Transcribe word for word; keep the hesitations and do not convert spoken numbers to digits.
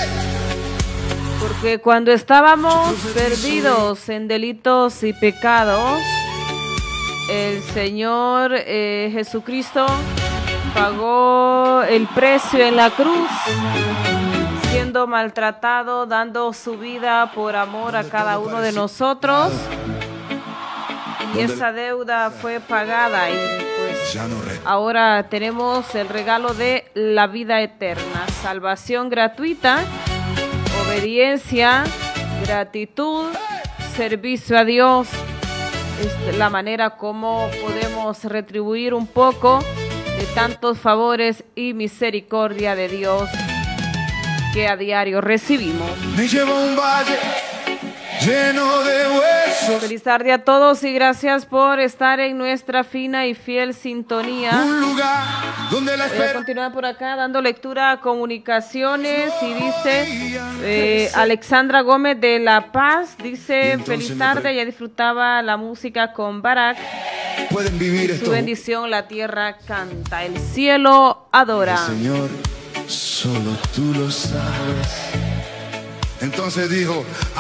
Porque cuando estábamos perdidos en delitos y pecados, el Señor eh, Jesucristo pagó el precio en la cruz, siendo maltratado, dando su vida por amor a cada uno de nosotros. Y esa deuda fue pagada y pues ahora tenemos el regalo de la vida eterna, salvación gratuita, obediencia, gratitud, servicio a Dios. Es la manera como podemos retribuir un poco de tantos favores y misericordia de Dios que a diario recibimos. Me llevo a un valle lleno de huesos. Feliz tarde a todos y gracias por estar en nuestra fina y fiel sintonía. Un lugar donde la Voy a continuar por acá dando lectura a comunicaciones y dice eh, Alexandra Gómez de La Paz, dice feliz tarde, ya disfrutaba la música con Barak. Pueden vivir Su esto. bendición la tierra canta, el cielo adora. Señor, solo tú lo sabes. Entonces dijo.